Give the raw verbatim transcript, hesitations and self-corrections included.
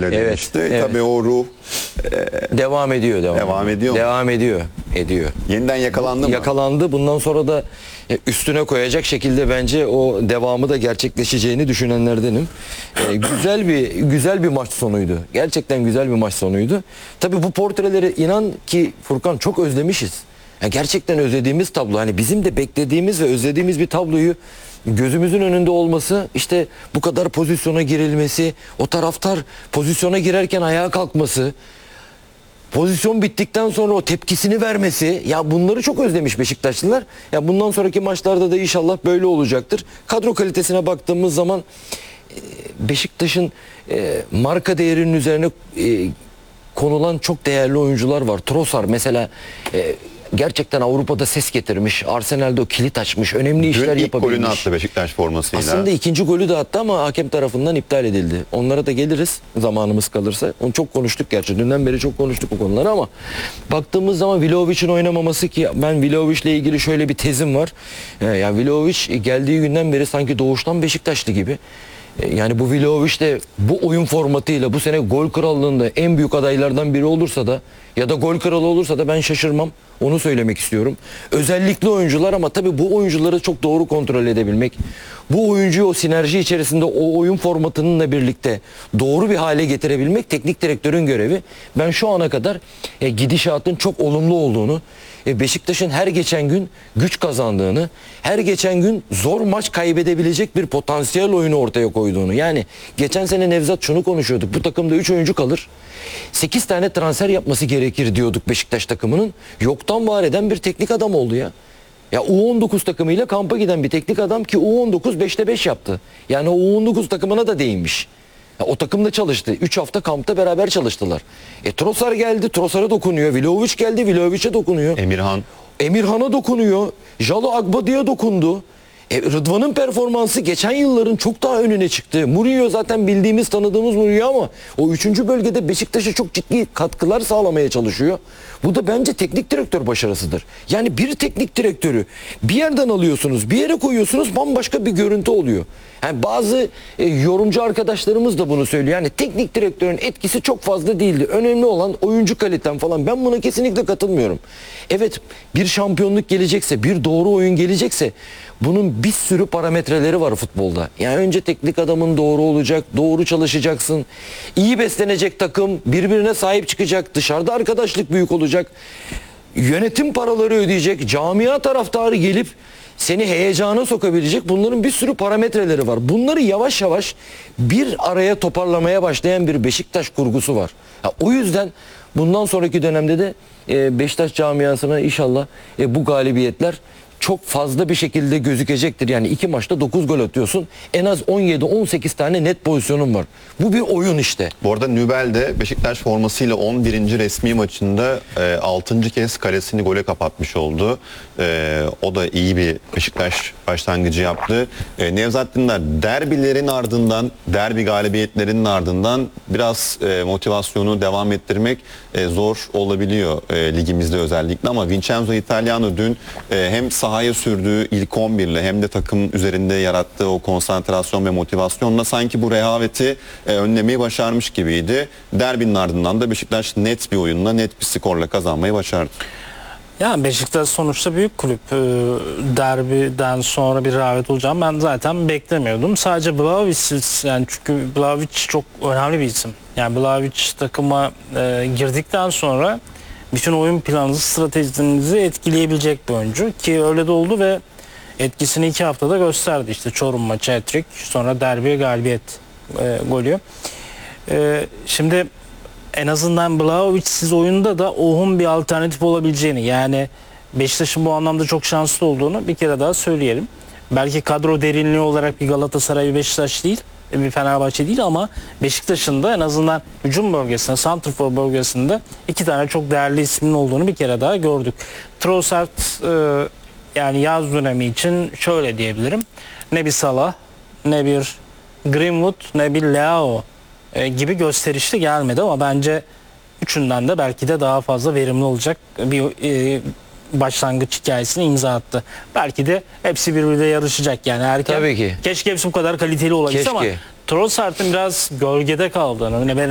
başarıyla Evet, demişti. evet. Tabii o ruh e, devam ediyor. Devam, devam ediyor. Devam ediyor. Ediyor. Yeniden yakalandı mı? Yakalandı. Bundan sonra da e, üstüne koyacak şekilde bence o devamı da gerçekleşeceğini düşünenlerdenim. E, güzel bir güzel bir maç sonuydu. Gerçekten güzel bir maç sonuydu. Tabii bu portreleri inan ki Furkan çok özlemişiz. Yani gerçekten özlediğimiz tablo. Hani bizim de beklediğimiz ve özlediğimiz bir tabloyu gözümüzün önünde olması, işte bu kadar pozisyona girilmesi, o taraftar pozisyona girerken ayağa kalkması, pozisyon bittikten sonra o tepkisini vermesi, ya bunları çok özlemiş Beşiktaşlılar. Ya bundan sonraki maçlarda da inşallah böyle olacaktır. Kadro kalitesine baktığımız zaman Beşiktaş'ın marka değerinin üzerine konulan çok değerli oyuncular var. Trossard mesela gerçekten Avrupa'da ses getirmiş. Arsenal'de o kilit açmış. Önemli işler yapabilmiş. Dün ilk golünü attı Beşiktaş formasıyla. Aslında ikinci golü de attı ama hakem tarafından iptal edildi. Onlara da geliriz zamanımız kalırsa. Onu çok konuştuk gerçi. Dünden beri çok konuştuk bu konuları ama baktığımız zaman Vlahovic'in oynamaması, ki ben Vlahovic'le ilgili şöyle bir tezim var. Yani Vlahovic geldiği günden beri sanki doğuştan Beşiktaşlı gibi. Yani bu Vlahovic de bu oyun formatıyla bu sene gol krallığında en büyük adaylardan biri olursa da ya da gol kralı olursa da ben şaşırmam. Onu söylemek istiyorum. Özellikle oyuncular ama tabii bu oyuncuları çok doğru kontrol edebilmek, bu oyuncuyu o sinerji içerisinde o oyun formatınınla birlikte doğru bir hale getirebilmek teknik direktörün görevi. Ben şu ana kadar e, gidişatın çok olumlu olduğunu, e, Beşiktaş'ın her geçen gün güç kazandığını, her geçen gün zor maç kaybedebilecek bir potansiyel oyunu ortaya koyduğunu. Yani geçen sene Nevzat şunu konuşuyorduk. Bu takımda üç oyuncu kalır. sekiz tane transfer yapması gerekir diyorduk Beşiktaş takımının. Yoktan var eden bir teknik adam oldu ya. Ya U on dokuz takımıyla kampa giden bir teknik adam ki U on dokuz beşte beş yaptı. Yani o U on dokuz takımına da değinmiş. Ya o takımda çalıştı. üç hafta kampta beraber çalıştılar. E Trossard geldi, Trossard'a dokunuyor. Vlahovic geldi, Vlahovic'e dokunuyor. Emirhan. Emirhan'a dokunuyor. Jalo Agbadi'ye dokundu. E, Rıdvan'ın performansı geçen yılların çok daha önüne çıktı. Mourinho zaten bildiğimiz, tanıdığımız Mourinho ama o üçüncü bölgede Beşiktaş'a çok ciddi katkılar sağlamaya çalışıyor. Bu da bence teknik direktör başarısıdır. Yani bir teknik direktörü bir yerden alıyorsunuz, bir yere koyuyorsunuz, bambaşka bir görüntü oluyor. Yani bazı e, yorumcu arkadaşlarımız da bunu söylüyor. Yani teknik direktörün etkisi çok fazla değildi. Önemli olan oyuncu kaliten falan. Ben buna kesinlikle katılmıyorum. Evet, bir şampiyonluk gelecekse, bir doğru oyun gelecekse bunun bir sürü parametreleri var futbolda. Yani önce teknik adamın doğru olacak, doğru çalışacaksın. İyi beslenecek takım, birbirine sahip çıkacak, dışarıda arkadaşlık büyük olacak. Yönetim paraları ödeyecek, camia taraftarı gelip seni heyecana sokabilecek, bunların bir sürü parametreleri var. Bunları yavaş yavaş bir araya toparlamaya başlayan bir Beşiktaş kurgusu var. Ya, o yüzden bundan sonraki dönemde de e, Beşiktaş camiasına inşallah e, bu galibiyetler çok fazla bir şekilde gözükecektir. Yani iki maçta dokuz gol atıyorsun. En az on yedi on sekiz tane net pozisyonun var. Bu bir oyun işte. Bu arada Nübel de Beşiktaş formasıyla on birinci resmi maçında e, altıncı kez kalesini gole kapatmış oldu. E, o da iyi bir Beşiktaş başlangıcı yaptı. E, Nevzat Dindar, derbilerin ardından, derbi galibiyetlerinin ardından biraz e, motivasyonu devam ettirmek e, zor olabiliyor e, ligimizde özellikle, ama Vincenzo Italiano dün e, hem sahaya sürdüğü ilk on bir ile hem de takım üzerinde yarattığı o konsantrasyon ve motivasyonla sanki bu rehaveti e, önlemeyi başarmış gibiydi. Derbinin ardından da Beşiktaş net bir oyunla, net bir skorla kazanmayı başardı. Ya Beşiktaş sonuçta büyük kulüp. Ee, derbiden sonra bir rehavet olacağını ben zaten beklemiyordum. Sadece Vlahovic'siz, yani çünkü Vlahovic çok önemli bir isim. Yani Vlahovic takıma e, girdikten sonra bütün oyun planınızı, stratejinizi etkileyebilecek bir oyuncu ki öyle de oldu ve etkisini iki haftada gösterdi. İşte Çorum maçı hat-trick, sonra derbi galibiyet e, golü. E, şimdi en azından Vlahovic'siz oyunda da Ohun bir alternatif olabileceğini, yani Beşiktaş'ın bu anlamda çok şanslı olduğunu bir kere daha söyleyelim. Belki kadro derinliği olarak bir Galatasaray, bir Beşiktaş değil, bir Fenerbahçe değil, ama Beşiktaş'ın da en azından hücum bölgesinde, santrfor bölgesinde iki tane çok değerli ismin olduğunu bir kere daha gördük. Trossard e, yani yaz dönemi için şöyle diyebilirim. Ne bir Salah, ne bir Greenwood, ne bir Leao e, gibi gösterişli gelmedi, ama bence üçünden de belki de daha fazla verimli olacak bir e, başlangıç hikayesine imza attı. Belki de hepsi birbiriyle yarışacak yani erken. Tabii ki. Keşke hepsi bu kadar kaliteli olabilse, ama Trossard'ın biraz gölgede kaldığını,